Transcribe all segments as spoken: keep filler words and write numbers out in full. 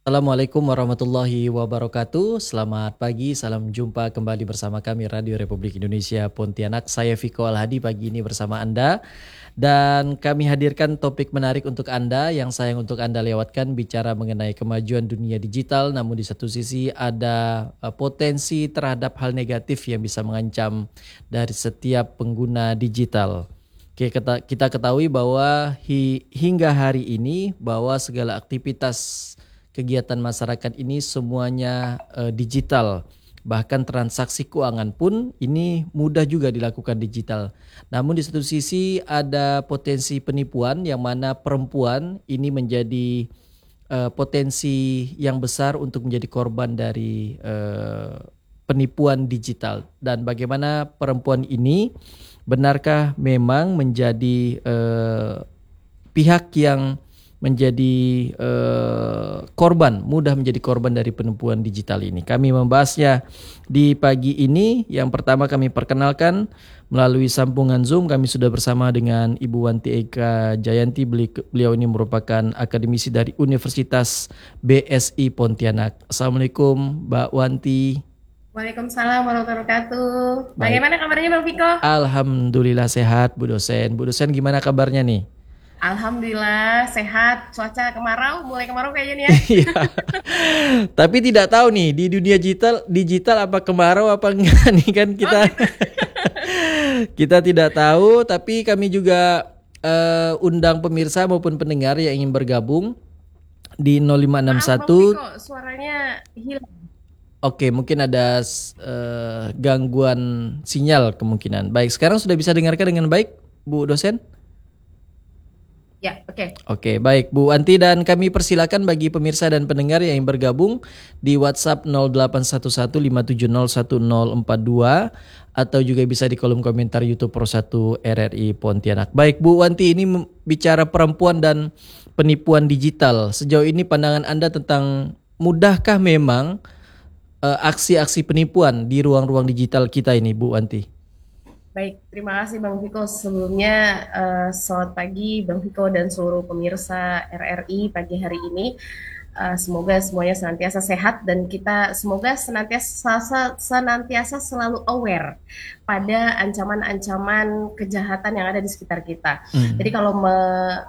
Assalamualaikum warahmatullahi wabarakatuh. Selamat pagi, salam jumpa kembali bersama kami Radio Republik Indonesia Pontianak. Saya Viko Alhadi pagi ini bersama Anda. Dan kami hadirkan topik menarik untuk Anda yang sayang untuk Anda lewatkan, bicara mengenai kemajuan dunia digital. Namun di satu sisi ada uh, potensi terhadap hal negatif yang bisa mengancam dari setiap pengguna digital. Oke, kita, kita ketahui bahwa hi- hingga hari ini bahwa segala aktivitas kegiatan masyarakat ini semuanya eh, digital. Bahkan transaksi keuangan pun ini mudah juga dilakukan digital. Namun di satu sisi ada potensi penipuan yang mana perempuan ini menjadi eh, potensi yang besar untuk menjadi korban dari eh, penipuan digital. Dan bagaimana perempuan ini benarkah memang menjadi eh, pihak yang menjadi eh, korban, mudah menjadi korban dari penipuan digital ini. Kami membahasnya di pagi ini. Yang pertama kami perkenalkan melalui sambungan Zoom, kami sudah bersama dengan Ibu Wanti Eka Jayanti. Beliau ini merupakan akademisi dari Universitas B S I Pontianak. Assalamualaikum Mbak Wanti. Waalaikumsalam warahmatullahi wabarakatuh. Baik, Bagaimana kabarnya Bang Viko? Alhamdulillah sehat Bu dosen. Bu dosen gimana kabarnya nih? Alhamdulillah sehat. Cuaca kemarau, mulai kemarau kayaknya nih ya. Iya. Tapi tidak tahu nih di dunia digital digital apa kemarau apa enggak nih kan Oh kita gitu. kita tidak tahu, tapi kami juga eh, undang pemirsa maupun pendengar yang ingin bergabung di nol lima enam Maaf Bang satu. Viko, suaranya hilang. Oke, mungkin ada eh, gangguan sinyal kemungkinan. Baik, sekarang sudah bisa dengarkan dengan baik Bu dosen? Ya, oke. Oke, baik Bu Anti, dan kami persilakan bagi pemirsa dan pendengar yang ingin bergabung di WhatsApp nol delapan satu satu lima tujuh nol satu nol empat dua atau juga bisa di kolom komentar YouTube Pro satu R R I Pontianak. Baik Bu Wanti, ini mem- bicara perempuan dan penipuan digital. Sejauh ini pandangan Anda tentang mudahkah memang eh, aksi-aksi penipuan di ruang-ruang digital kita ini Bu Wanti? Baik, terima kasih Bang Viko. Sebelumnya eh, selamat pagi Bang Viko dan seluruh pemirsa R R I pagi hari ini. Eh, semoga semuanya senantiasa sehat dan kita semoga senantiasa senantiasa selalu aware pada ancaman-ancaman kejahatan yang ada di sekitar kita. Jadi Hmm. kalau me-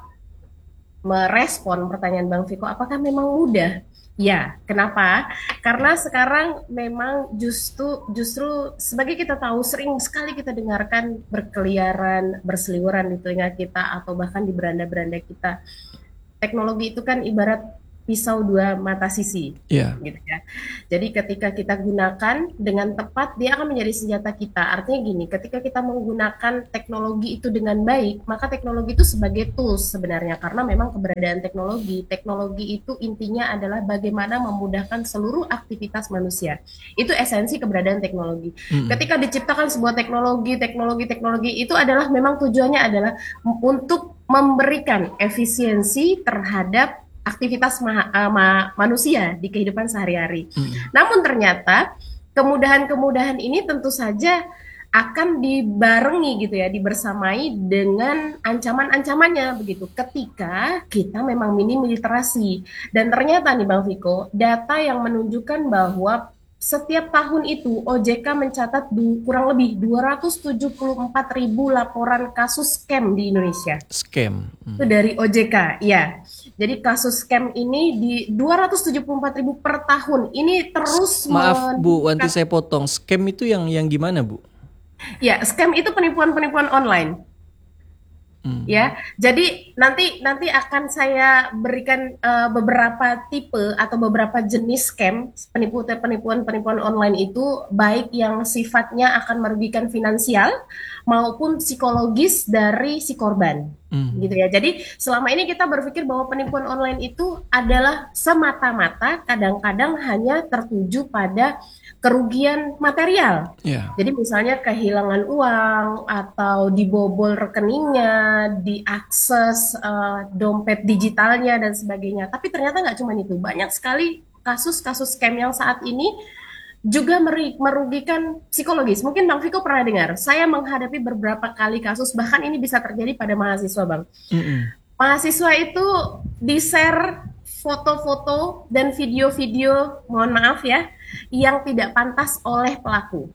merespon pertanyaan Bang Viko, apakah memang mudah? Ya, kenapa? Karena sekarang memang justru justru sebagai kita tahu sering sekali kita dengarkan berkeliaran, berseliweran di telinga kita atau bahkan di beranda-beranda kita. Teknologi itu kan ibarat pisau dua mata sisi, Ya. gitu ya. Jadi ketika kita gunakan dengan tepat, dia akan menjadi senjata kita. Artinya gini, ketika kita menggunakan teknologi itu dengan baik, maka teknologi itu sebagai tools sebenarnya. Karena memang keberadaan teknologi, teknologi itu intinya adalah bagaimana memudahkan seluruh aktivitas manusia. Itu esensi keberadaan teknologi. Hmm. Ketika diciptakan sebuah teknologi, teknologi-teknologi itu adalah memang tujuannya adalah untuk memberikan efisiensi terhadap aktivitas ma- uh, ma- manusia di kehidupan sehari-hari. Hmm. Namun ternyata kemudahan-kemudahan ini tentu saja akan dibarengi gitu ya, dibersamai dengan ancaman-ancamannya begitu. Ketika kita memang minim literasi dan ternyata nih Bang Viko, data yang menunjukkan bahwa setiap tahun itu O J K mencatat du- kurang lebih dua ratus tujuh puluh empat ribu laporan kasus scam di Indonesia. Scam. Itu Hmm. dari O J K, ya. Jadi kasus scam ini di dua ratus tujuh puluh empat ribu per tahun. Ini S- terus Maaf Bu, nanti meningkat. saya potong. Scam itu yang yang gimana Bu? Ya, scam itu penipuan-penipuan online. Hmm. Ya, jadi nanti nanti akan saya berikan eh, beberapa tipe atau beberapa jenis scam penipuan penipuan penipuan online itu baik yang sifatnya akan merugikan finansial maupun psikologis dari si korban Hmm. gitu ya. Jadi selama ini kita berpikir bahwa penipuan online itu adalah semata-mata kadang-kadang hanya tertuju pada kerugian material. Ya. Jadi misalnya kehilangan uang atau dibobol rekeningnya, diakses eh, dompet digitalnya dan sebagainya. Tapi ternyata nggak cuma itu, banyak sekali kasus-kasus scam yang saat ini juga meri- merugikan psikologis. Mungkin Bang Viko pernah dengar, saya menghadapi beberapa kali kasus, bahkan ini bisa terjadi pada mahasiswa, Bang. Mm-mm. Mahasiswa itu di-share foto-foto dan video-video, mohon maaf ya, yang tidak pantas oleh pelaku.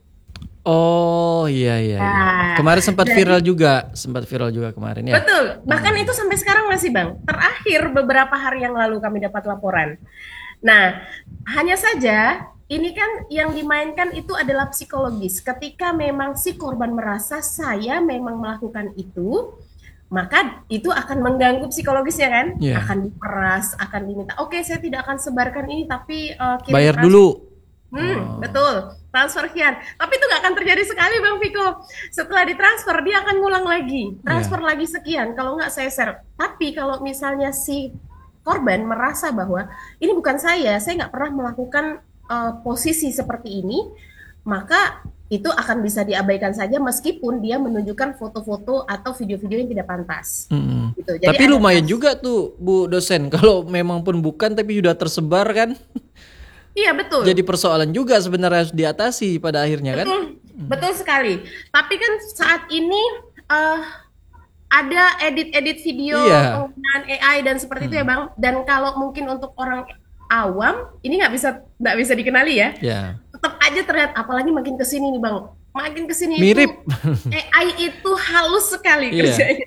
Oh iya iya. iya. Nah, Kemarin sempat jadi- viral juga, sempat viral juga kemarin ya. Betul, bahkan itu sampai sekarang masih Bang. Terakhir beberapa hari yang lalu kami dapat laporan. Nah, hanya saja ini kan yang dimainkan itu adalah psikologis. Ketika memang si korban merasa saya memang melakukan itu, maka itu akan mengganggu psikologisnya kan, Iya. akan diperas, akan diminta, oke saya tidak akan sebarkan ini, tapi uh, kirim Bayar transfer." dulu. Hmm, Oh. betul, transfer sekian. Tapi itu nggak akan terjadi sekali Bang Viko. Setelah ditransfer dia akan ngulang lagi, transfer lagi sekian. Kalau nggak saya share. Tapi kalau misalnya si korban merasa bahwa ini bukan saya, saya nggak pernah melakukan uh, posisi seperti ini, maka itu akan bisa diabaikan saja meskipun dia menunjukkan foto-foto atau video-video yang tidak pantas. Mm-mm. Gitu. Jadi Tapi ada lumayan kasus- juga tuh Bu dosen, kalau memang pun bukan tapi sudah tersebar kan. Iya betul. Jadi persoalan juga sebenarnya harus diatasi pada akhirnya kan. Betul, betul sekali. Tapi kan saat ini eh, ada edit-edit video Iya. penggunaan A I dan seperti itu ya Bang. Dan kalau mungkin untuk orang awam ini nggak bisa nggak bisa dikenali ya. Ya. Tetap aja terlihat. Apalagi makin kesini nih Bang. Makin kesini Mirip. itu A I itu halus sekali Iya. kerjanya.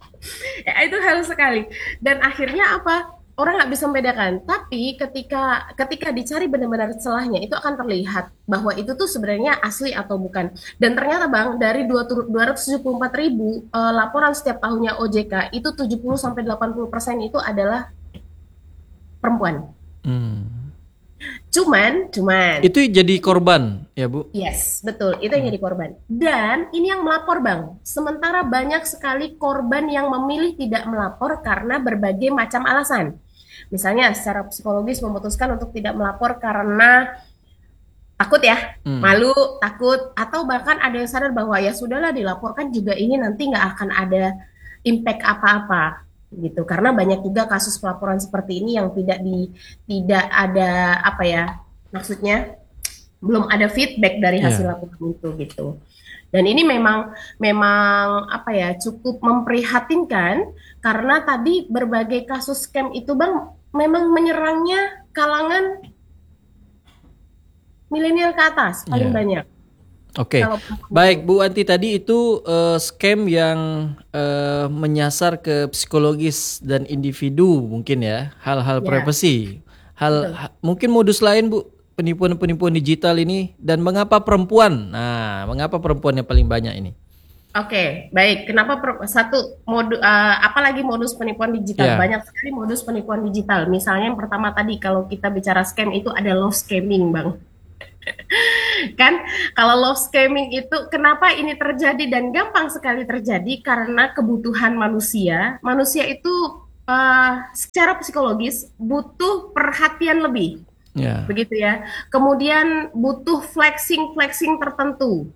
A I itu halus sekali. Dan akhirnya apa? Orang nggak bisa membedakan, tapi ketika ketika dicari benar-benar celahnya itu akan terlihat bahwa itu tuh sebenarnya asli atau bukan. Dan ternyata Bang, dari dua ratus tujuh puluh empat ribu eh, laporan setiap tahunnya O J K, itu tujuh puluh sampai delapan puluh persen itu adalah perempuan. Hmm. Cuman, cuman Itu jadi korban ya Bu. yes, betul. Itu yang jadi korban. Dan ini yang melapor, Bang. Sementara banyak sekali korban yang memilih tidak melapor karena berbagai macam alasan. Misalnya secara psikologis memutuskan untuk tidak melapor karena takut ya, Hmm. malu, takut, atau bahkan ada yang sadar bahwa ya sudahlah dilaporkan juga ini nanti nggak akan ada impact apa-apa gitu. Karena banyak juga kasus pelaporan seperti ini yang tidak di tidak ada apa ya, maksudnya belum ada feedback dari hasil Iya. laporan itu gitu. Dan ini memang memang apa ya, cukup memprihatinkan karena tadi berbagai kasus scam itu Bang memang menyerangnya kalangan milenial ke atas paling Iya. banyak. Oke. Kalau- Baik Bu Anti, tadi itu eh, scam yang eh, menyasar ke psikologis dan individu mungkin ya, hal-hal Ya. privasi. Hal Betul. ha- mungkin modus lain Bu, penipuan-penipuan digital ini, dan mengapa perempuan? Nah, mengapa perempuan yang paling banyak ini? Oke, baik. Kenapa per- satu modu, eh, apalagi modus penipuan digital? Ya. Banyak sekali modus penipuan digital. Misalnya yang pertama tadi kalau kita bicara scam itu ada love scamming, Bang. Kan kalau love scamming itu kenapa ini terjadi dan gampang sekali terjadi karena kebutuhan manusia. Manusia itu eh, secara psikologis butuh perhatian lebih. Ya. Begitu ya. Kemudian butuh flexing-flexing tertentu.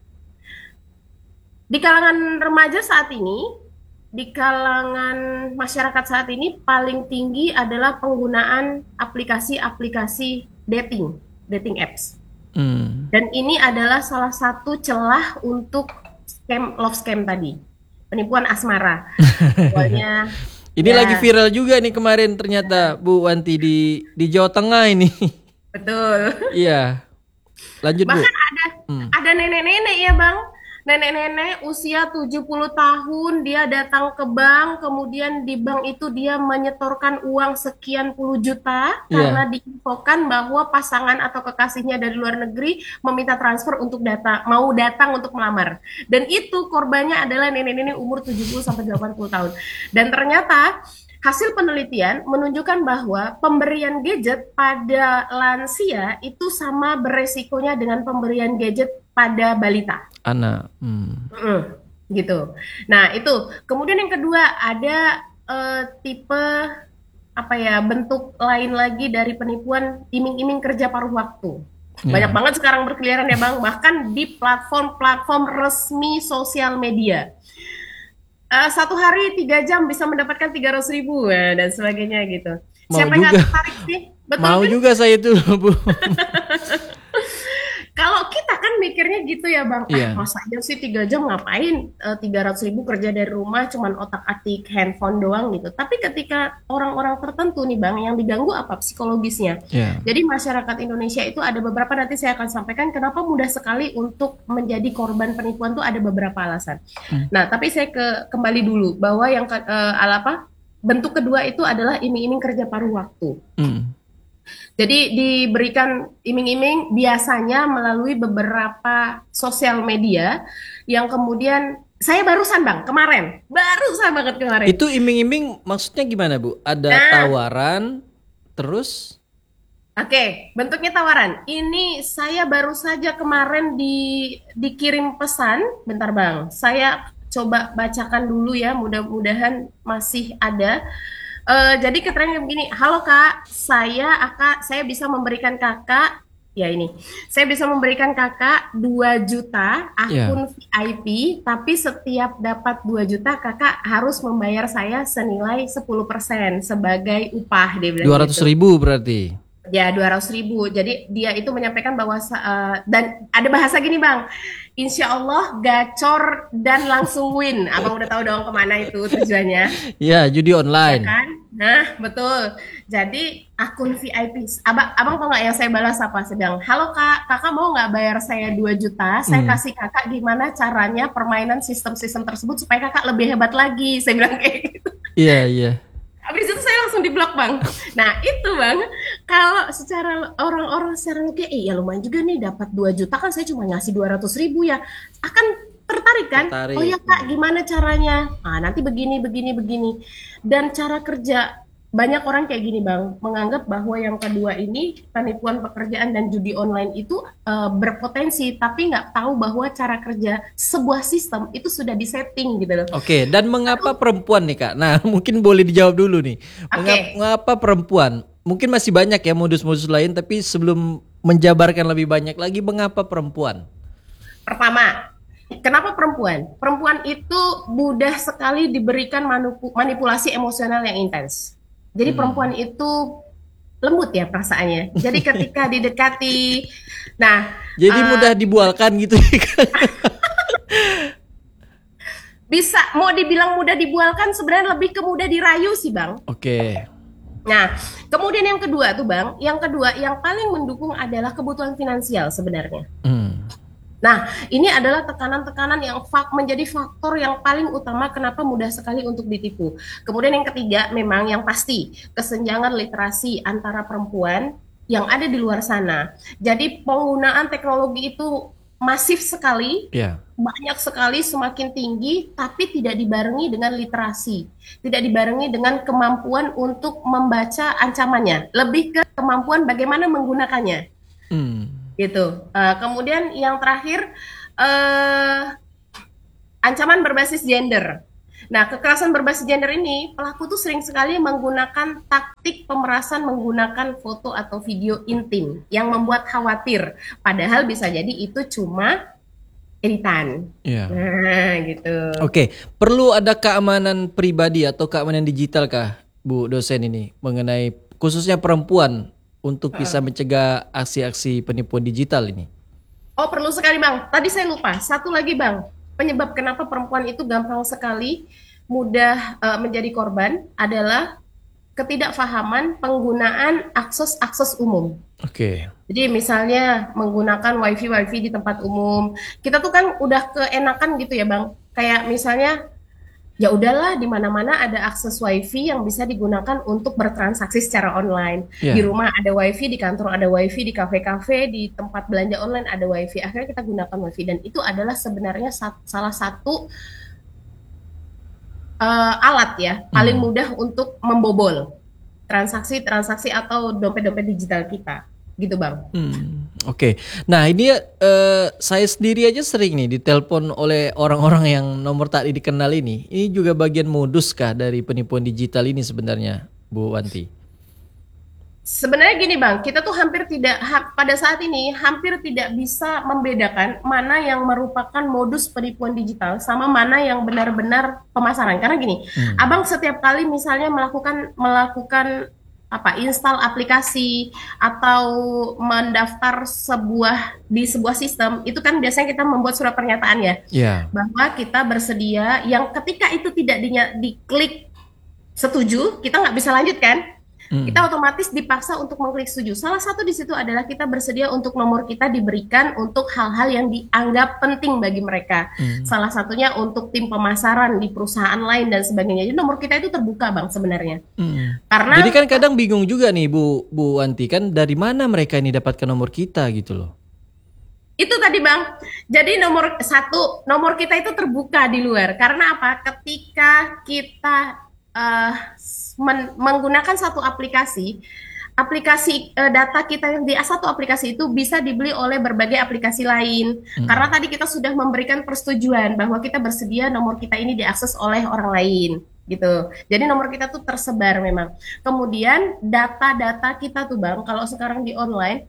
Di kalangan remaja saat ini, di kalangan masyarakat saat ini paling tinggi adalah penggunaan aplikasi-aplikasi dating, dating apps. Hmm. Dan ini adalah salah satu celah untuk scam, love scam tadi. Penipuan asmara. Awalnya Ini ya, lagi viral juga nih kemarin ternyata Bu Wanti di di Jawa Tengah ini. betul. Iya. Lanjut Bu. Bahkan ada Hmm. ada nenek-nenek ya Bang, nenek-nenek usia tujuh puluh tahun dia datang ke bank, kemudian di bank itu dia menyetorkan uang sekian puluh juta Iya. karena diinfokan bahwa pasangan atau kekasihnya dari luar negeri meminta transfer untuk data mau datang untuk melamar. Dan itu korbannya adalah nenek-nenek umur tujuh puluh sampai delapan puluh tahun. Dan ternyata hasil penelitian menunjukkan bahwa pemberian gadget pada lansia itu sama beresikonya dengan pemberian gadget pada balita. Anak. Hmm. Mm-mm, gitu. Nah, itu. Kemudian yang kedua ada eh, tipe apa ya, bentuk lain lagi dari penipuan iming-iming kerja paruh waktu. Ya. Banyak banget sekarang berkeliaran ya Bang, bahkan di platform-platform resmi sosial media. Eh, satu hari tiga jam bisa mendapatkan tiga ratus ribu ya, dan sebagainya gitu. Mau Siapa yang nggak juga. tertarik sih? Betul Mau kan? juga saya itu Bu. Kalau kita kan mikirnya gitu ya Bang, ah Iya. masa aja sih tiga jam ngapain, eh, tiga ratus ribu kerja dari rumah cuman otak-atik handphone doang gitu. Tapi ketika orang-orang tertentu nih Bang, yang diganggu apa? Psikologisnya. Iya. Jadi masyarakat Indonesia itu ada beberapa, nanti saya akan sampaikan kenapa mudah sekali untuk menjadi korban penipuan tuh ada beberapa alasan. Hmm. Nah, tapi saya ke, kembali dulu bahwa yang ke, eh, apa? Bentuk kedua itu adalah iming-iming kerja paruh waktu. Hmm. Jadi diberikan iming-iming biasanya melalui beberapa sosial media yang kemudian saya barusan Bang, kemarin, barusan banget kemarin. Itu iming-iming maksudnya gimana Bu? Ada Nah. tawaran terus? Oke, bentuknya tawaran. Ini saya baru saja kemarin di dikirim pesan, bentar Bang. Saya coba bacakan dulu ya, mudah-mudahan masih ada. Uh, jadi keterangan begini, halo kak, saya akak, saya bisa memberikan kakak, ya ini, saya bisa memberikan kakak dua juta akun Yeah. V I P, tapi setiap dapat dua juta kakak harus membayar saya senilai sepuluh persen sebagai upah, dia bilang dua ratus gitu. ribu berarti? Ya, dua ratus ribu. Jadi dia itu menyampaikan bahwa, uh, dan ada bahasa gini bang, insya Allah gacor dan langsung win. Abang udah tahu dong kemana itu tujuannya. Ya, judi online. Ya kan? Nah, betul. Jadi akun V I P. Abang, abang tau nggak yang saya balas apa? Sedang, halo kak, kakak mau nggak bayar saya dua juta? Saya Hmm. kasih kakak gimana caranya permainan sistem-sistem tersebut supaya kakak lebih hebat lagi. Saya bilang kayak gitu. Iya, iya. Habis itu saya langsung diblok bang. Nah itu bang, kalau secara orang-orang secara logika, eh ya lumayan juga nih dapat dua juta kan saya cuma ngasih dua ratus ribu ya, akan tertarik kan? Tertarik. Oh ya kak, gimana caranya? Ah nanti begini, begini, begini. Dan cara kerja banyak orang kayak gini bang, menganggap bahwa yang kedua ini penipuan pekerjaan dan judi online itu uh, berpotensi, tapi nggak tahu bahwa cara kerja sebuah sistem itu sudah disetting gitu loh. Oke, dan mengapa perempuan nih kak? Nah mungkin boleh dijawab dulu nih. Mengapa, Oke. mengapa perempuan? Mungkin masih banyak ya modus-modus lain, tapi sebelum menjabarkan lebih banyak lagi, mengapa perempuan? Pertama, kenapa perempuan? Perempuan itu mudah sekali diberikan manipu- manipulasi emosional yang intens. Jadi Hmm. perempuan itu lembut ya perasaannya. Jadi ketika didekati, nah Jadi uh, mudah dibualkan gitu ya kan? bisa mau dibilang mudah dibualkan, sebenarnya lebih ke mudah dirayu sih bang. Oke. Nah, kemudian yang kedua tuh bang, yang kedua yang paling mendukung adalah kebutuhan finansial sebenarnya. Hmm. Nah, ini adalah tekanan-tekanan yang fak menjadi faktor yang paling utama kenapa mudah sekali untuk ditipu. Kemudian yang ketiga, memang yang pasti kesenjangan literasi antara perempuan yang ada di luar sana. Jadi penggunaan teknologi itu masif sekali, Ya. banyak sekali, semakin tinggi, tapi tidak dibarengi dengan literasi, tidak dibarengi dengan kemampuan untuk membaca ancamannya, lebih ke kemampuan bagaimana menggunakannya. Hmm. Gitu. Uh, kemudian yang terakhir uh, ancaman berbasis gender. Nah, kekerasan berbasis gender ini pelaku tuh sering sekali menggunakan taktik pemerasan menggunakan foto atau video intim yang membuat khawatir. Padahal bisa jadi itu cuma editan. Ya. Nah, gitu. Oke, perlu ada keamanan pribadi atau keamanan digital kah, Bu dosen ini mengenai khususnya perempuan untuk bisa mencegah aksi-aksi penipuan digital ini? Oh, perlu sekali Bang. Tadi saya lupa. Satu lagi Bang. Penyebab kenapa perempuan itu gampang sekali mudah uh, menjadi korban adalah ketidakfahaman penggunaan akses-akses umum. Oke. Jadi misalnya menggunakan wifi wifi di tempat umum. Kita tuh kan udah keenakan gitu ya Bang. Kayak misalnya ya udahlah di mana-mana ada akses wifi yang bisa digunakan untuk bertransaksi secara online. Yeah. Di rumah ada wifi, di kantor ada wifi, di kafe-kafe, di tempat belanja online ada wifi. Akhirnya kita gunakan wifi dan itu adalah sebenarnya sat- salah satu uh, alat ya paling Hmm. mudah untuk membobol transaksi-transaksi atau dompet-dompet digital kita. Gitu Bang. Hmm, Oke. Nah ini eh, saya sendiri aja sering nih ditelepon oleh orang-orang yang nomor tak dikenal ini. Ini juga bagian modus kah dari penipuan digital ini sebenarnya, Bu Wanti? Sebenarnya gini Bang, kita tuh hampir tidak ha- pada saat ini hampir tidak bisa membedakan mana yang merupakan modus penipuan digital sama mana yang benar-benar pemasaran. Karena gini, Hmm. Abang setiap kali misalnya melakukan melakukan apa install aplikasi atau mendaftar sebuah di sebuah sistem, itu kan biasanya kita membuat surat pernyataan ya, Ya. bahwa kita bersedia, yang ketika itu tidak dinya- diklik setuju, kita nggak bisa lanjut kan? Mm. Kita otomatis dipaksa untuk mengklik setuju. Salah satu di situ adalah kita bersedia untuk nomor kita diberikan untuk hal-hal yang dianggap penting bagi mereka. Mm. Salah satunya untuk tim pemasaran di perusahaan lain dan sebagainya. Jadi nomor kita itu terbuka Bang sebenarnya. Mm. Karena Jadi kan kadang bingung juga nih Bu Bu Wanti, kan dari mana mereka ini dapatkan nomor kita gitu loh. itu tadi Bang. Jadi nomor satu, nomor kita itu terbuka di luar. Karena apa? Ketika kita eh, men- menggunakan satu aplikasi, aplikasi eh, data kita yang di satu aplikasi itu bisa dibeli oleh berbagai aplikasi lain. Mm. Karena tadi kita sudah memberikan persetujuan bahwa kita bersedia nomor kita ini diakses oleh orang lain gitu. Jadi nomor kita tuh tersebar memang. Kemudian data-data kita tuh Bang, kalau sekarang di online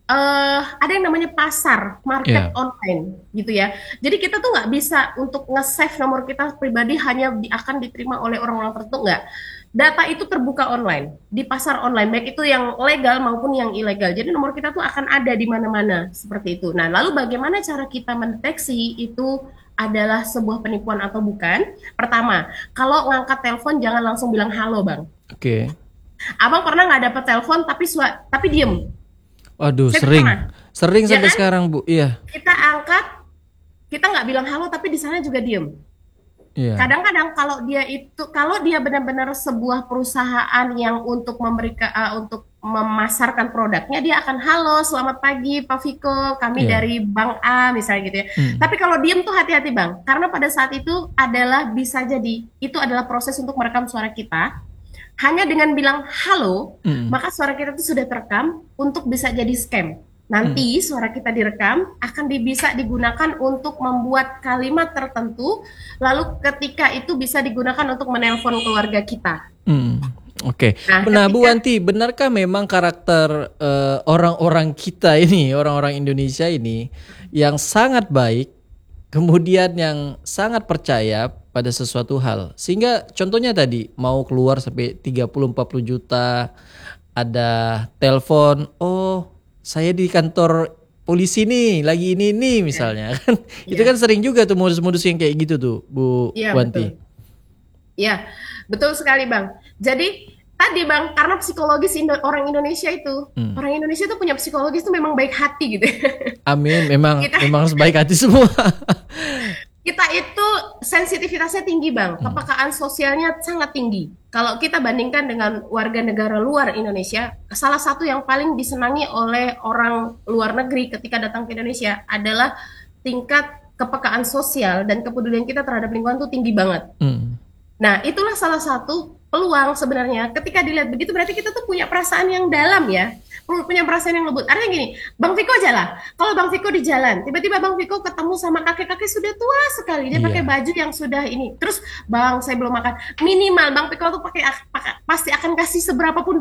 eh ada yang namanya pasar market Yeah. online gitu ya. Jadi kita tuh nggak bisa untuk nge-save nomor kita pribadi hanya di- akan diterima oleh orang-orang tertentu, nggak. Data itu terbuka online di pasar online, baik itu yang legal maupun yang ilegal. Jadi nomor kita tuh akan ada di mana-mana seperti itu. Nah, lalu bagaimana cara kita mendeteksi itu adalah sebuah penipuan atau bukan? Pertama, kalau ngangkat telepon jangan langsung bilang halo, Bang. Oke. Abang pernah nggak dapat telepon tapi sua- tapi diem? Waduh, Saya sering. pernah. Sering Ya sampai kan? sekarang, Bu. Iya. Kita angkat, kita nggak bilang halo tapi di sana juga diem. Iya. Kadang-kadang kalau dia itu, kalau dia benar-benar sebuah perusahaan yang untuk memberikan, uh, untuk memasarkan produknya, dia akan halo, selamat pagi Pak Viko, kami Iya. dari Bank A misalnya gitu ya. Hmm. Tapi kalau diem tuh hati-hati Bang, karena pada saat itu adalah bisa jadi itu adalah proses untuk merekam suara kita. Hanya dengan bilang halo, Mm. maka suara kita itu sudah terekam untuk bisa jadi scam. Nanti suara kita direkam akan di- bisa digunakan untuk membuat kalimat tertentu, lalu ketika itu bisa digunakan untuk menelpon keluarga kita. Hmm, Oke. Nah, Nah, Bu ketika- Wanti, benarkah memang karakter eh, orang-orang kita ini, orang-orang Indonesia ini yang sangat baik, kemudian yang sangat percaya pada sesuatu hal, sehingga contohnya tadi mau keluar sampai tiga puluh empat puluh juta, ada telepon, oh saya di kantor polisi nih, lagi ini nih misalnya kan, itu Iya. kan sering juga tuh modus-modus yang kayak gitu tuh, Bu Iya, Wanti. betul. Ya, betul sekali Bang. Jadi tadi Bang, karena psikologis Indo- orang Indonesia itu, Hmm. orang Indonesia itu punya psikologis itu memang baik hati gitu. Amin, memang Kita- memang harus baik hati semua. Kita itu sensitivitasnya tinggi Bang, kepekaan sosialnya sangat tinggi. Kalau kita bandingkan dengan warga negara luar Indonesia, salah satu yang paling disenangi oleh orang luar negeri ketika datang ke Indonesia adalah tingkat kepekaan sosial dan kepedulian kita terhadap lingkungan itu tinggi banget. Hmm. Nah, itulah salah satu peluang sebenarnya. Ketika dilihat begitu berarti kita tuh punya perasaan yang dalam ya. Pu- Punya perasaan yang lembut. Artinya gini, Bang Viko aja lah. Kalau Bang Viko di jalan, tiba-tiba Bang Viko ketemu sama kakek-kakek sudah tua sekali. Dia Iya. pakai baju yang sudah ini. Terus, Bang, saya belum makan. Minimal Bang Viko tuh pakai pakai- pasti akan kasih seberapa pun